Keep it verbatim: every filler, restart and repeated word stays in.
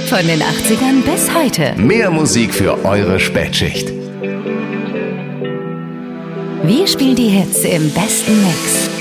Von den achtzigern bis heute. Mehr Musik für eure Spätschicht. Wir spielen die Hits im besten Mix.